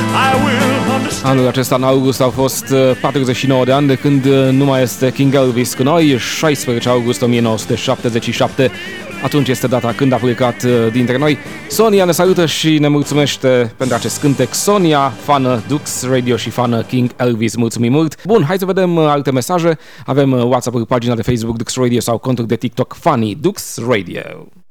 Anul acesta, în august, au fost 49 de ani de când nu mai este King Elvis cu noi, 16 august 1977. Atunci este data când a plecat dintre noi. Sonia ne salută și ne mulțumește pentru acest cântec. Sonia, fană Dux Radio și fană King Elvis, mulțumim mult! Bun, hai să vedem alte mesaje. Avem WhatsApp-ul, pagina de Facebook Dux Radio sau contul de TikTok Funny Dux Radio.